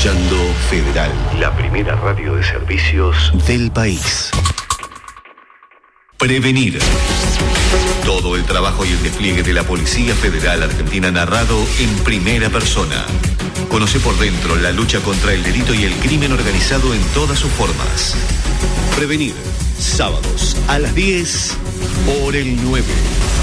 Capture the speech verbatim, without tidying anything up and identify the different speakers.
Speaker 1: escuchando Federal, la primera radio de servicios del país. Prevenir. Todo el trabajo y el despliegue de la Policía Federal Argentina narrado en primera persona. Conoce por dentro la lucha contra el delito y el crimen organizado en todas sus formas. Prevenir. Sábados a las diez por el nueve.